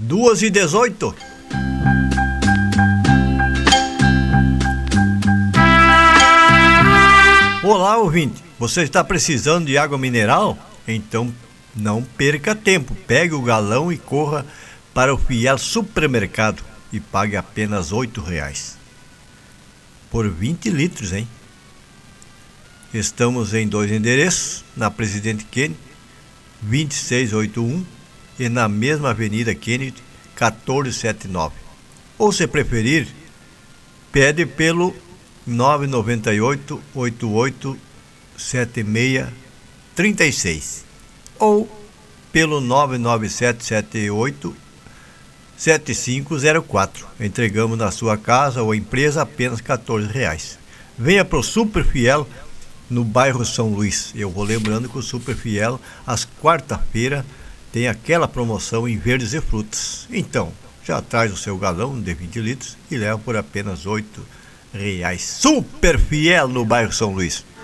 2h18. Olá, ouvinte. Você está precisando de água mineral? Então não perca tempo. Pegue o galão e corra para o Fiel Supermercado e pague apenas R$8 por 20 litros, hein? Estamos em 2 endereços, na Presidente Kennedy 2681 e na mesma Avenida Kennedy 1479. Ou, se preferir, pede pelo 998-887636 ou pelo 99778-7504. Entregamos na sua casa ou empresa apenas R$14. Venha para o Super Fiel no bairro São Luís. Eu vou lembrando que o Super Fiel, às quarta-feira, tem aquela promoção em verdes e frutas. Então, já traz o seu galão de 20 litros e leva por apenas R$8. Super Fiel no bairro São Luís.